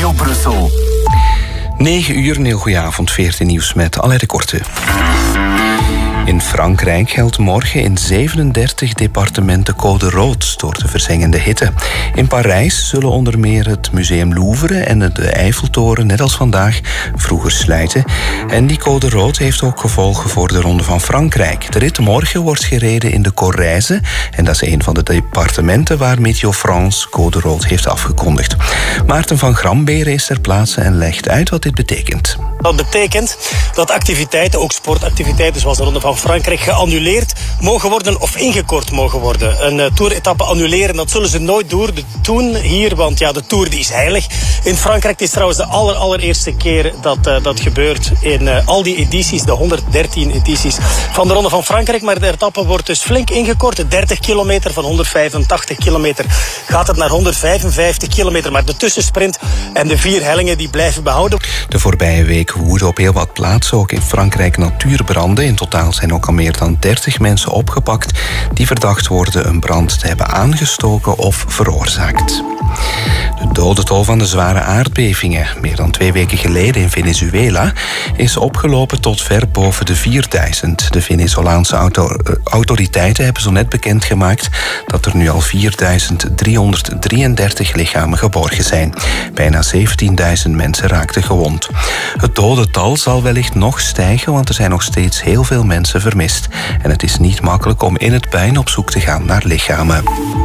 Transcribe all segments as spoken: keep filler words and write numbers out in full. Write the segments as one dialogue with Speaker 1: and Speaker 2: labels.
Speaker 1: Radio Brussel.
Speaker 2: negen uur, een heel goeie avond, veertien nieuws met Alain de Korte. In Frankrijk geldt morgen in zevenendertig departementen code rood door de verzengende hitte. In Parijs zullen onder meer het Museum Louvre en de Eiffeltoren net als vandaag vroeger sluiten. En die code rood heeft ook gevolgen voor de Ronde van Frankrijk. De rit morgen wordt gereden in de Corrèze en dat is een van de departementen waar Météo France code rood heeft afgekondigd. Maarten van Gramberen is ter plaatse en legt uit wat dit betekent.
Speaker 3: Dat betekent dat activiteiten, ook sportactiviteiten zoals de Ronde van Frankrijk, geannuleerd mogen worden of ingekort mogen worden. Een uh, toeretappe annuleren, dat zullen ze nooit doen, doen hier, want ja, de Tour die is heilig. In Frankrijk, het is trouwens de aller, allereerste keer dat uh, dat gebeurt in uh, al die edities, de honderddertien edities van de Ronde van Frankrijk. Maar de etappe wordt dus flink ingekort. dertig kilometer van honderdvijfentachtig kilometer gaat het naar honderdvijfenvijftig kilometer. Maar de tussensprint en de vier hellingen die blijven behouden.
Speaker 2: De voorbije week woeden op heel wat plaatsen ook in Frankrijk natuurbranden. In totaal zijn ook al meer dan dertig mensen opgepakt die verdacht worden een brand te hebben aangestoken of veroorzaakt. De dodentol van de zware aardbevingen, meer dan twee weken geleden in Venezuela, is opgelopen tot ver boven de vierduizend. De Venezolaanse auto- autoriteiten hebben zo net bekendgemaakt dat er nu al vierduizend driehonderddrieëndertig lichamen geborgen zijn. Bijna zeventienduizend mensen raakten gewond. Het dodental zal wellicht nog stijgen, want er zijn nog steeds heel veel mensen vermist. En het is niet makkelijk om in het puin op zoek te gaan naar lichamen.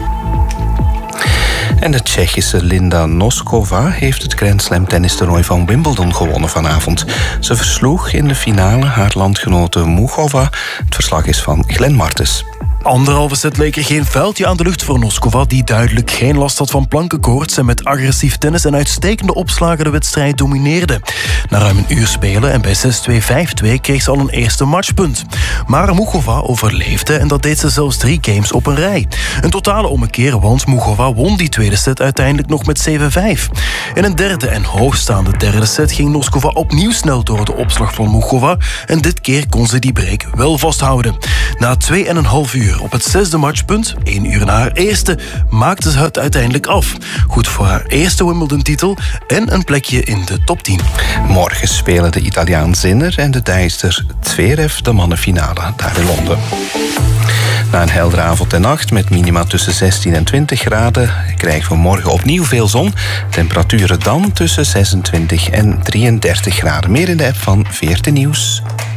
Speaker 2: En de Tsjechische Linda Noskova heeft het Grand Slam tennistoernooi van Wimbledon gewonnen vanavond. Ze versloeg in de finale haar landgenote Muchova. Het verslag is van Glenn Martens.
Speaker 4: Anderhalve set leek er geen vuiltje aan de lucht voor Noskova, die duidelijk geen last had van plankenkoorts en met agressief tennis en uitstekende opslagen de wedstrijd domineerde. Na ruim een uur spelen en bij zes twee vijf twee kreeg ze al een eerste matchpunt. Maar Muchova overleefde en dat deed ze zelfs drie games op een rij. Een totale ommekeer, want Muchova won die tweede set uiteindelijk nog met zeven vijf. In een derde en hoogstaande derde set ging Noskova opnieuw snel door de opslag van Muchova en dit keer kon ze die break wel vasthouden. Na twee en een half uur op het zesde matchpunt, één uur na haar eerste, maakte ze het uiteindelijk af. Goed voor haar eerste Wimbledon-titel en een plekje in de top tien.
Speaker 2: Morgen spelen de Italiaan Sinner en de Duitser Zverev de mannenfinale daar in Londen. Na een heldere avond en nacht met minima tussen zestien en twintig graden krijgen we morgen opnieuw veel zon. Temperaturen dan tussen zesentwintig en drieëndertig graden. Meer in de app van veertien Nieuws.